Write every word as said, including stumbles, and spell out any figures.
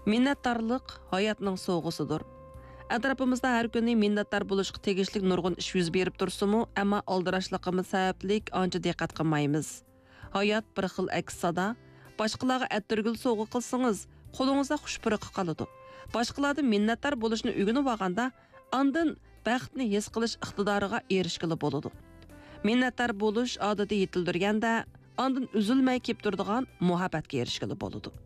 Minnatdarlik hayotning sovg'isidir. Atrofimizda har kuni minnatdor bo'lishga tegishli nurg'un ish yuz berib tursa-mu, ammo aldirashligimiz sababli ancha diqqat qilmaymiz. Hayot bir xil aks sada, boshqalarga attirgul sovg'a qilsangiz, qo'lingizda xushpiriqi qoladi. Boshqalardan minnatdor bo'lishni o'rganib olganda, ondan baxtni his qilish iqtidoriga erishgili bo'ladi. Minnatdor bo'lish odatiy yetildirganda, ondan uzilmay kelib turadigan muhabbatga erishgili bo'ladi.